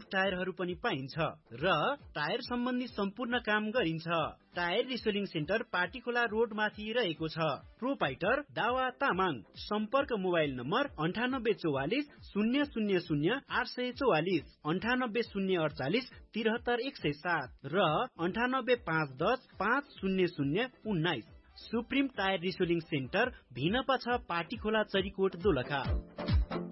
टायरहरू पनि पाइन्छ र टायर सम्बन्धी सम्पूर्ण काम गरिन्छ। टायर रिसेलिङ सेन्टर पाटीखोला रोड माथि रहेको छ। प्रोपाइटर दावा तामाङ। सम्पर्क मोबाइल नम्बर 9844 000 844 98 048 73 107 र 98 510 500 19। सुप्रिम टायर रिसेलिङ सेन्टर भिनपा छ पाटीखोला चरीकोट दोलखा।